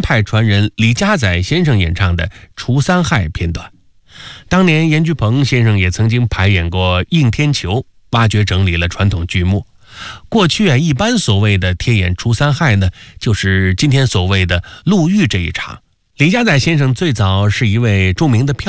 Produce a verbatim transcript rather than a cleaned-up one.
派传人李家载先生演唱的《除三害》片段。当年严菊鹏先生也曾经排演过《应天囚》，挖掘整理了传统剧目。过去啊，一般所谓的天演除三害呢，就是今天所谓的陆狱这一场。李家载先生最早是一位著名的票